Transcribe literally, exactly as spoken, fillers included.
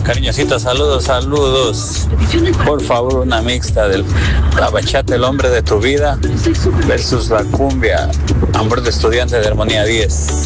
Cariñosita, saludos, saludos. Por favor, una mixta de la bachata El hombre de tu vida versus la cumbia Amor de estudiante de Armonía diez.